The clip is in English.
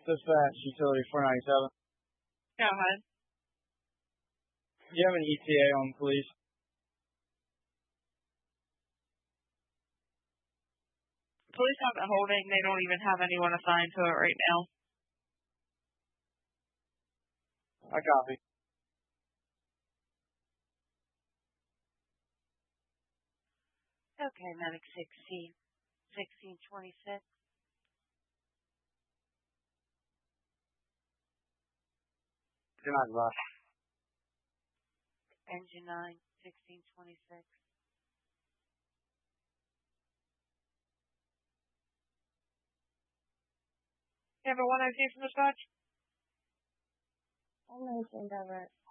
Dispatch Utility 497. Go ahead. Do you have an ETA on police? Police have it holding. They don't even have anyone assigned to it right now. I copy. Okay, Medic 1626. Good night, boss. Engine 9, 1626. You have a 102 from dispatch? I'm going to send over